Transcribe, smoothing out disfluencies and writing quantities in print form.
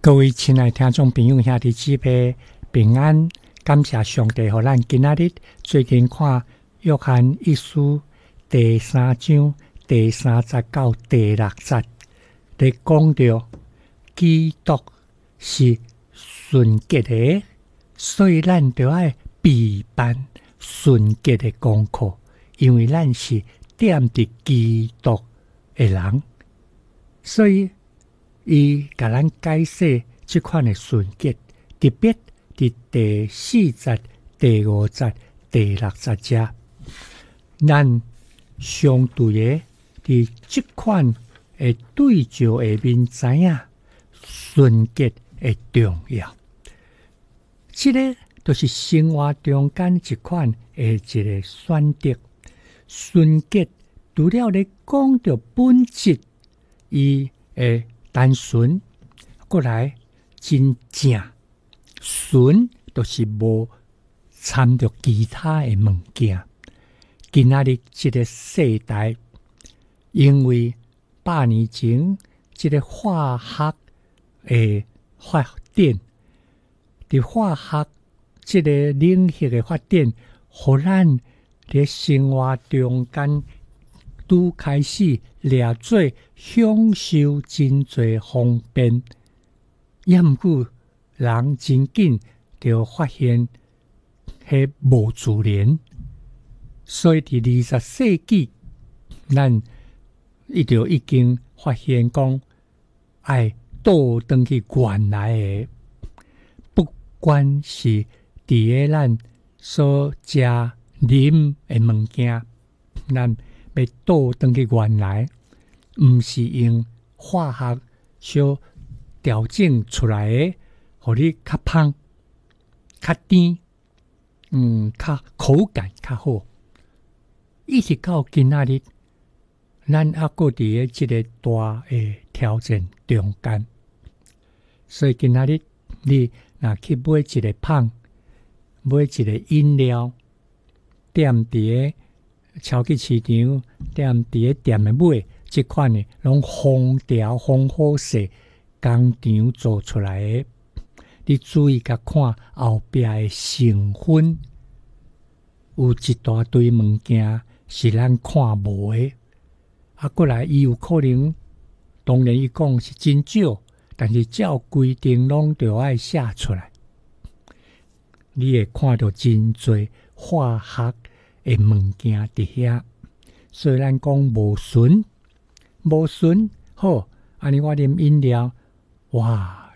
各位亲爱听众朋友兄弟姊妹平安，感谢上帝给咱今仔日最近看约翰一书第3章第30到第60在讲到基督是纯洁的，所以咱就要备办纯洁的功课，因为咱是踮伫基督的人，所以伊甲咱解释这款的纯洁，特别伫第4节、第5节、第60节，咱相对的伫这款的对照下面知影纯洁的重要。这个就是生活中间一款的一个选择。纯洁除了咧讲到本质，伊会单纯，过来真正纯，就是无掺着其他的物件。今仔日这个世代，因为100年前这个化学的发展，伫化学这个领域的发展，互咱伫生活中间拄开始掠做享受真侪方便，也毋过人真紧就发现迄无自然，所以伫20世纪，咱伊就已经发现讲，爱倒转去原来的，不管是伫个咱所食啉的物件，咱要倒转去原来，毋是用化学小调整出来的，互你较香、较甜，较口感较好。一直到今仔日，咱还搁伫个即个大的挑战中间，所以今仔日你若去买一个香，买一个饮料，踮伫个超级市场，踮伫个店的买，即款的拢封条、封好势，工厂做出来的。你注意甲看后壁的成分，有一大堆物件是咱看无的。过来伊有可能，当然伊讲是真少，但是照规定拢就要写出来。你会看到真侪化学的物件伫遐，所以咱讲无纯，无纯好。安尼我啉饮料，哇！